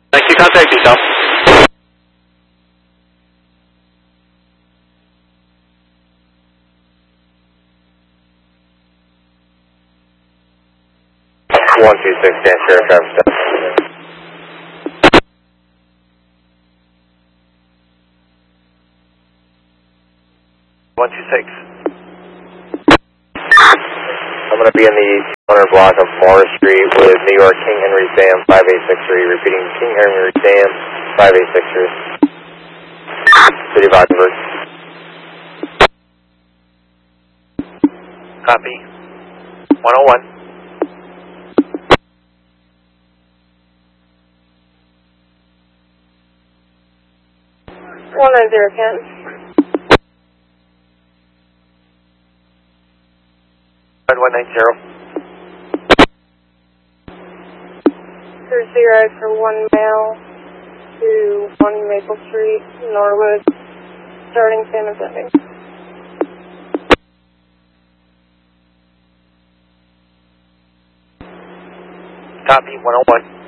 Thank you. Contact details. One two six dash zero traffic stop. 126. I'm going to be in the corner block of Morris Street with New York King Henry Sam 5863. Repeating, King Henry Sam 5863. City of Ogdenburg. Copy. 101. 190, Ken. 190. Thursday ride for 1 mile to 1 Maple Street, Norwood, starting same as ending. Copy. 101.